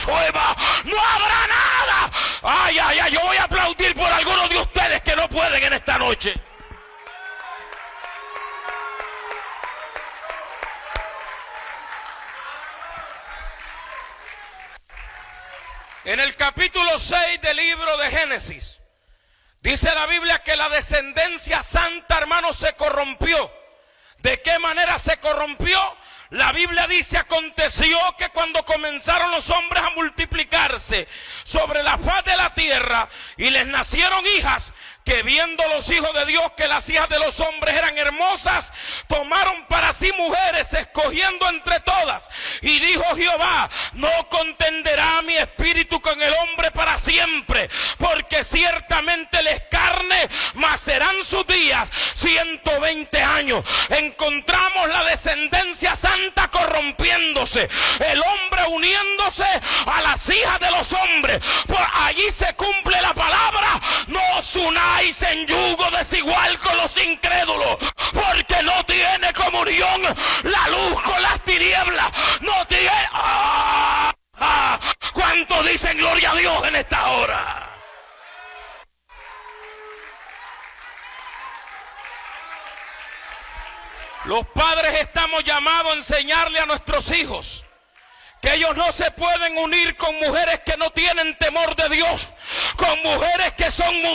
whatsoever. No habrá nada. Ay, ay, ay, yo voy a aplaudir por algunos de ustedes que no pueden en esta noche. En el capítulo 6 del libro de Génesis, dice la Biblia que la descendencia santa, hermanos, se corrompió. ¿De qué manera se corrompió? La Biblia dice, aconteció que cuando comenzaron los hombres a multiplicarse sobre la faz de la tierra y les nacieron hijas, que viendo los hijos de Dios que las hijas de los hombres eran hermosas, tomaron para sí mujeres, escogiendo entre todas. Y dijo Jehová, no contenderá mi espíritu con el hombre para siempre, porque ciertamente él es carne, mas serán sus días 120 años. Encontramos la descendencia santa corrompiéndose, el hombre uniéndose a las hijas de los hombres. Por allí se cumple la palabra, no os unáis en yugo desigual con los incrédulos, porque no tiene comunión la luz con las tinieblas. No tiene... ¿Cuántos dicen gloria a Dios en esta hora? Los padres estamos llamados a enseñarle a nuestros hijos que ellos no se pueden unir con mujeres que no tienen temor de Dios, con mujeres que son